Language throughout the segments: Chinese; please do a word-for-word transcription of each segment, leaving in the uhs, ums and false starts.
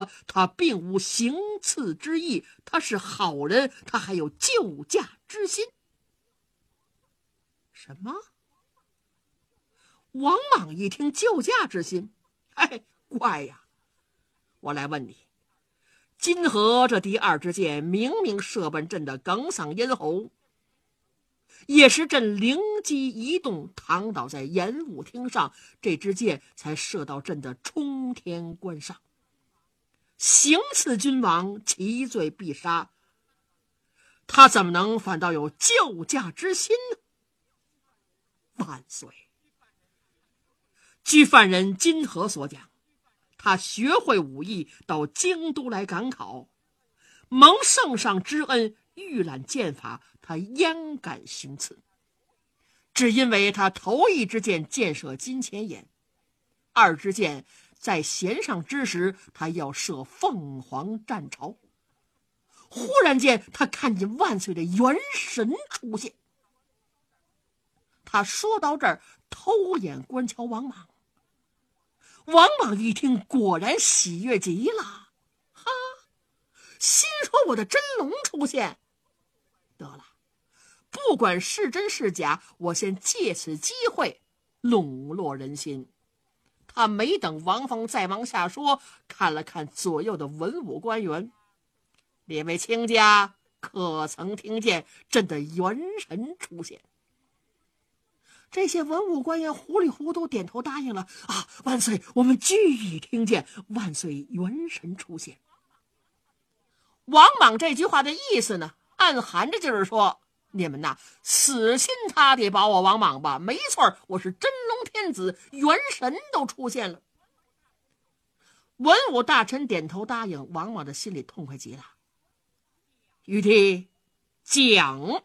说他并无行刺之意，他是好人，他还有救驾之心。什么？王莽一听救驾之心，哎，怪呀！我来问你，今河这第二支箭明明射奔朕的耿嗓咽喉，也是朕灵机一动，躺倒在演武厅上，这支箭才射到朕的冲天关上。行刺君王，其罪必杀，他怎么能反倒有救驾之心呢？万岁！据犯人金河所讲，他学会武艺，到京都来赶考，蒙圣上之恩，预览剑法，他焉敢行刺？只因为他头一支箭箭射金钱眼，二支箭在弦上之时，他要射凤凰战巢。忽然间，他看见万岁的元神出现。他说到这儿，偷眼观瞧王莽。王莽一听，果然喜悦极了，哈，心说我的真龙出现，得了，不管是真是假，我先借此机会笼络人心。他没等王峰再往下说，看了看左右的文武官员，列位卿家可曾听见朕的元神出现？这些文武官员糊里糊涂点头答应了。啊，万岁，我们俱已听见万岁元神出现。王莽这句话的意思呢，暗含着就是说，你们呐，死心塌地保我王莽吧，没错，我是真龙天子，元神都出现了。文武大臣点头答应，王莽的心里痛快极了。玉帝讲，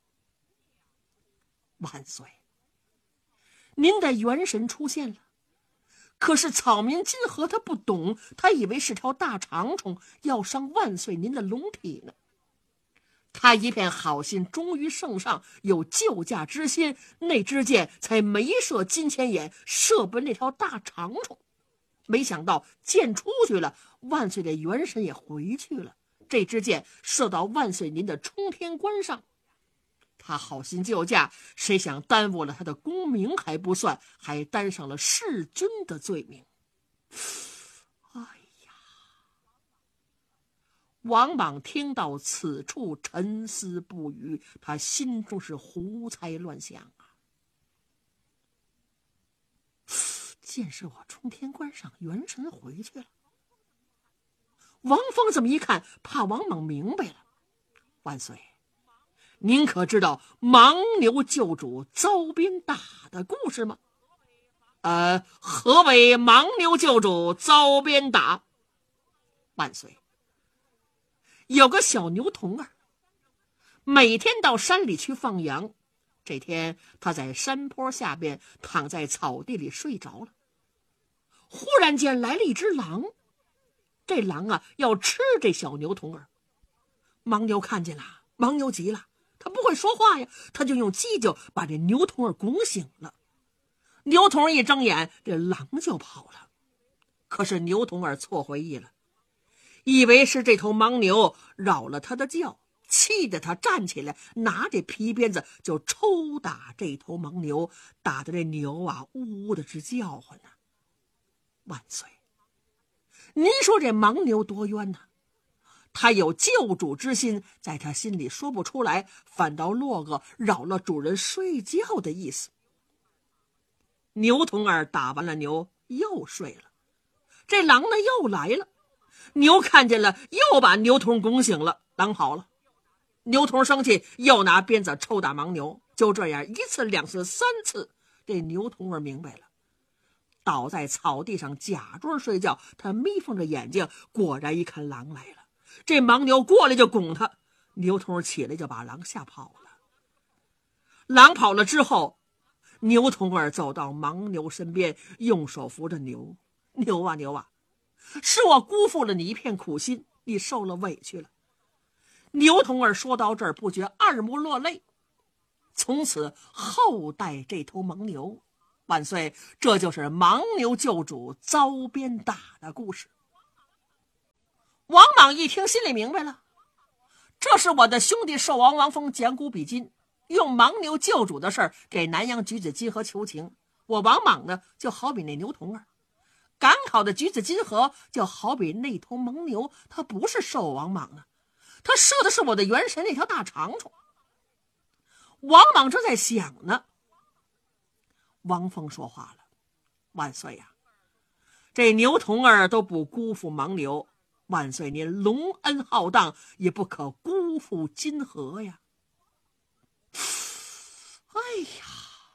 万岁，您的元神出现了，可是草民金河他不懂，他以为是条大长虫要伤万岁您的龙体呢。他一片好心，忠于圣上，有救驾之心，那支箭才没射金钱眼，射奔那条大长虫。没想到箭出去了，万岁的元神也回去了，这支箭射到万岁您的冲天关上。他好心救驾，谁想耽误了他的功名还不算，还担上了弑君的罪名。哎呀！王莽听到此处，沉思不语，他心中是胡猜乱想啊。箭射我冲天关上，元神回去了。王峰这么一看，怕王莽明白了。万岁，您可知道牦牛救主遭鞭打的故事吗？呃，何为牦牛救主遭鞭打？万岁，有个小牛童儿，每天到山里去放羊。这天他在山坡下边躺在草地里睡着了，忽然间来了一只狼，这狼啊要吃这小牛童儿。牦牛看见了，牦牛急了，他不会说话呀，他就用犄角把这牛童儿拱醒了。牛童儿一睁眼，这狼就跑了。可是牛童儿错回忆了，以为是这头牦牛扰了他的觉，气得他站起来，拿着皮鞭子就抽打这头牦牛，打得这牛啊呜呜的直叫唤呢。万岁，您说这牦牛多冤呢？他有救主之心，在他心里说不出来，反倒落个扰了主人睡觉的意思。牛童儿打完了牛，又睡了。这狼呢又来了，牛看见了，又把牛童拱醒了，狼跑了。牛童生气，又拿鞭子抽打牦牛。就这样一次两次三次，这牛童儿明白了，倒在草地上假装睡觉。他眯缝着眼睛，果然一看狼来了，这牦牛过来就拱他，牛童儿起来就把狼吓跑了。狼跑了之后，牛童儿走到牦牛身边，用手扶着牛。牛啊牛啊，是我辜负了你一片苦心，你受了委屈了。牛童儿说到这儿，不觉二目落泪。从此后代这头牦牛，万岁，这就是牦牛救主遭鞭打的故事。 莽一听，心里明白了，这是我的兄弟寿王王峰捡古比今，用牦牛救主的事儿给南阳橘子金河求情。我王莽呢，就好比那牛童儿，赶考的橘子金河就好比那头牦牛，他不是寿王莽啊，他射的是我的元神那条大长虫。王莽正在想呢，王峰说话了：“万岁呀、啊，这牛童儿都不辜负牦牛，万岁您隆恩浩荡，也不可辜负金河呀。”哎呀，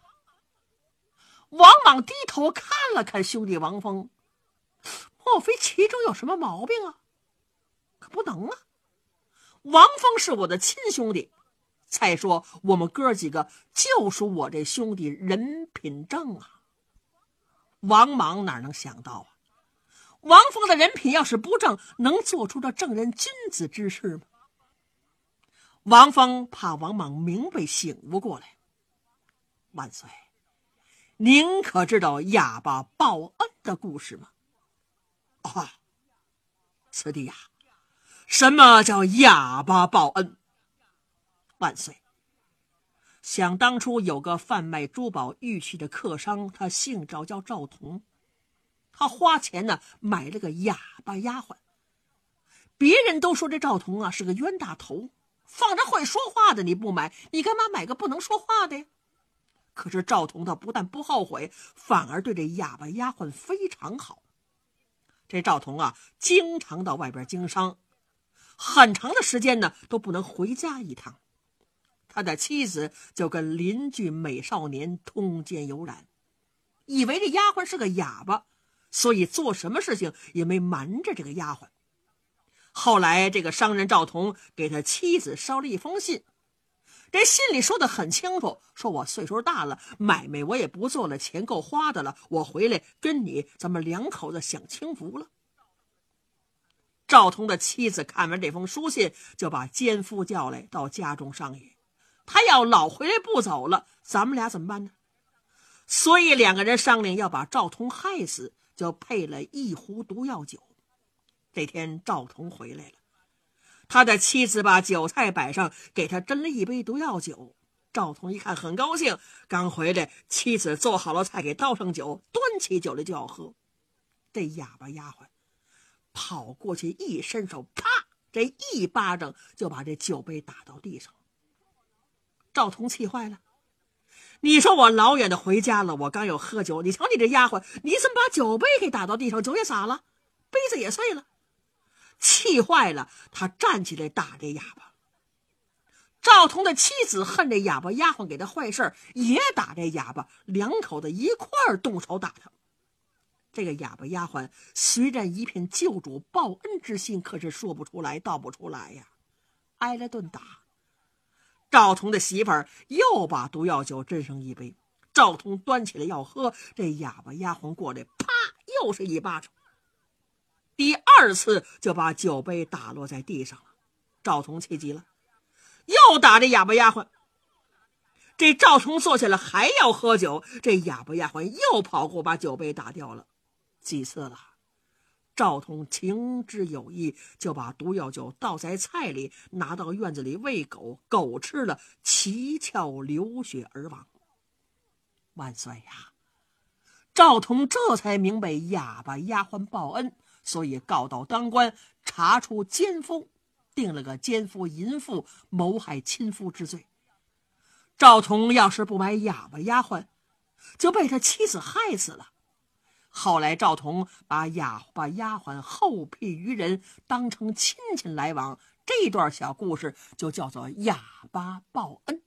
王莽低头看了看兄弟王峰，莫非其中有什么毛病啊？可不能啊，王峰是我的亲兄弟，再说我们哥几个就属我这兄弟人品正啊。王莽哪能想到啊，王峰的人品要是不正，能做出这正人君子之事吗？王峰怕王莽明白醒悟过来：“万岁，您可知道哑巴报恩的故事吗？”“啊，此地呀，什么叫哑巴报恩？”“万岁，想当初有个贩卖珠宝玉器的客商，他姓赵，叫赵同，他花钱呢买了个哑巴丫鬟。别人都说这赵同啊是个冤大头，放着会说话的你不买，你干嘛买个不能说话的呀？可是赵同他不但不后悔，反而对这哑巴丫鬟非常好。这赵同啊，经常到外边经商，很长的时间呢都不能回家一趟。他的妻子就跟邻居美少年通奸有染，以为这丫鬟是个哑巴，所以做什么事情也没瞒着这个丫鬟。后来这个商人赵同给他妻子捎了一封信，这信里说得很清楚，说我岁数大了，买卖我也不做了，钱够花的了，我回来跟你咱们两口子享清福了。赵同的妻子看完这封书信，就把奸夫叫来到家中商议，他要老回来不走了，咱们俩怎么办呢？所以两个人商量要把赵同害死，就配了一壶毒药酒。这天赵同回来了，他的妻子把酒菜摆上，给他斟了一杯毒药酒。赵同一看很高兴，刚回来，妻子做好了菜，给倒上酒，端起酒来就要喝。这哑巴丫鬟跑过去一伸手，啪，这一巴掌就把这酒杯打到地上。赵同气坏了，你说我老远的回家了，我刚有喝酒，你瞧你这丫鬟，你怎么把酒杯给打到地上，酒也洒了，杯子也碎了。气坏了，他站起来打这哑巴。赵同的妻子恨这哑巴丫鬟给他坏事，也打这哑巴，两口子一块儿动手打他。这个哑巴丫鬟虽然一片救主报恩之心，可是说不出来道不出来呀，挨了顿打。赵同的媳妇儿又把毒药酒斟上一杯，赵同端起来要喝，这哑巴丫鬟过来，啪，又是一巴掌。第二次就把酒杯打落在地上了。赵同气急了，又打这哑巴丫鬟。这赵同坐下来还要喝酒，这哑巴丫鬟又跑过把酒杯打掉了。几次了，赵同情之有意，就把毒药酒倒在菜里，拿到院子里喂狗，狗吃了，七窍流血而亡。万岁呀！赵同这才明白哑巴丫鬟报恩，所以告到当官，查出奸夫，定了个奸夫淫妇谋害亲夫之罪。赵同要是不买哑巴丫鬟，就被他妻子害死了。后来赵同把哑巴丫鬟后辟于人，当成亲戚来往，这段小故事就叫做哑巴报恩。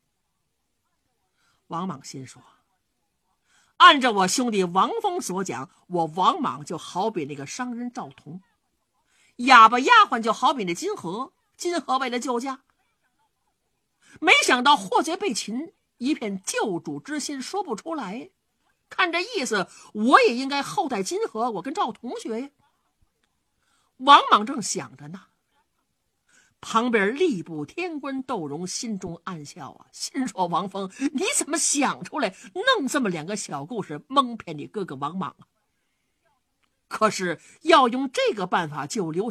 王莽心说，按照我兄弟王峰所讲，我王莽就好比那个商人赵同，哑巴丫鬟就好比那金河，金河为了救家，没想到祸罪被擒，一片救主之心说不出来。看这意思，我也应该厚待金河，我跟赵同学呀。王莽正想着呢，旁边吏部天官窦融心中暗笑啊，心说王峰，你怎么想出来弄这么两个小故事蒙骗你哥哥王莽啊？可是要用这个办法救刘